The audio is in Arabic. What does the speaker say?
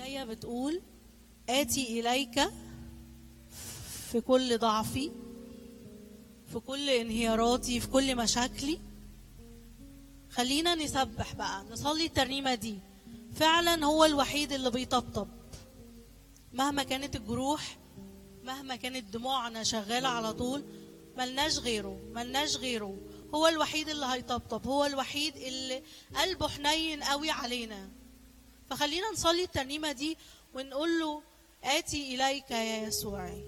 الآية بتقول آتي إليك في كل ضعفي، في كل انهياراتي، في كل مشاكلي. خلينا نسبح بقى، نصلي الترنيمة دي. فعلا هو الوحيد اللي بيطبطب مهما كانت الجروح، مهما كانت دموعنا شغالة على طول. ملناش غيره، ملناش غيره. هو الوحيد اللي هيطبطب، هو الوحيد اللي قلبه حنين قوي علينا. فخلينا نصلي الترنيمة دي ونقول له آتي إليك يا يسوع.